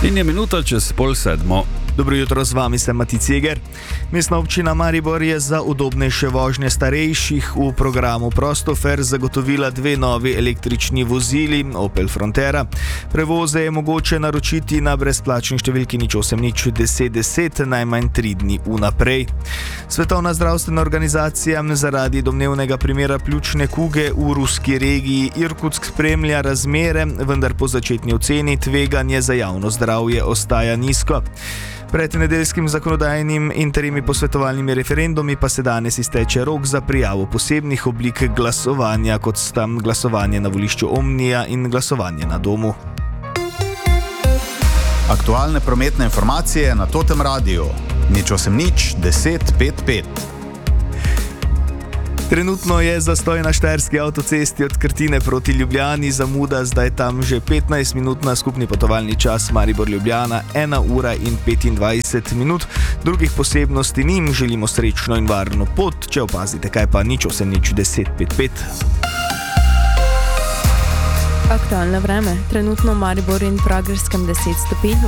In je minuta čez 6:30. Dobro jutro, z vami sem Mati Ceger. Mestna občina Maribor je za udobnejše vožnje starejših v programu Prostofer zagotovila 2 novi električni vozili Opel Frontera. Prevoze je mogoče naročiti na brezplačni številki 08 10 10 najmanj 3 dni vnaprej. Svetovna zdravstvena organizacija zaradi domnevnega primera pljučne kuge v ruski regiji Irkutsk spremlja razmere, vendar po začetni oceni tveganje za javno zdravje ostaja nizko. Pred nedeljskim zakonodajnim in 3 posvetovalnimi referendumi pa se danes izteče rok za prijavo posebnih oblik glasovanja, kot sta glasovanje na volišču Omnija in glasovanje na domu. Aktualne prometne informacije na Totem Radiu. 08 10 55. Trenutno je zastoj na štajerski avtocesti od Krtine proti Ljubljani, zamuda zdaj tam že 15 minut, na skupni potovalni čas Maribor-Ljubljana 1 ura in 25 minut. Drugih posebnosti njim želimo srečno in varno pot, če opazite kaj pa 08 10 55. Aktualno vreme. Trenutno v Mariboru in Pragerskem 10 stopinj.